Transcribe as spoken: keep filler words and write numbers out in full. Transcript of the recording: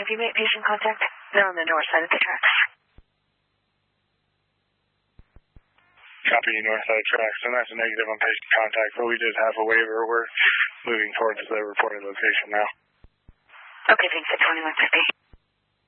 you made patient contact? They're on the north side of the tracks. Copy, north side tracks, and that's a negative on patient contact, but we did have a waiver. We're moving towards the reported location now. Okay, thanks at twenty-one fifty.